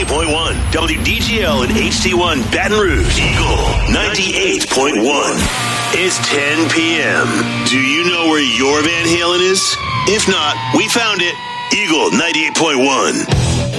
98.1. WDGL and HD1 Baton Rouge. Eagle 98.1. It's 10 p.m. Do you know where your Van Halen is? If not, we found it. Eagle 98.1.